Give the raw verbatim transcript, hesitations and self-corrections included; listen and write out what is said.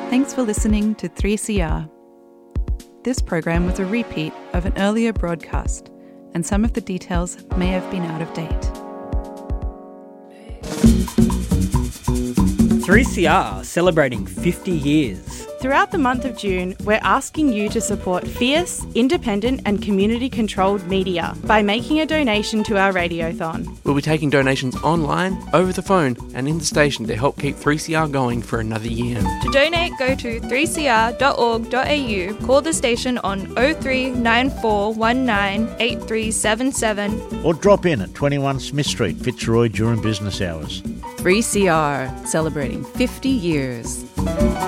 Thanks for listening to three C R. This program was a repeat of an earlier broadcast, and some of the details may have been out of date. three C R celebrating fifty years. Throughout the month of June, we're asking you to support fierce, independent and community-controlled media by making a donation to our radiothon. We'll be taking donations online, over the phone and in the station to help keep three C R going for another year. To donate, go to three c r dot org dot a u, call the station on oh three nine four one nine eight three seven seven or drop in at twenty-one Smith Street, Fitzroy during business hours. three C R, celebrating fifty years.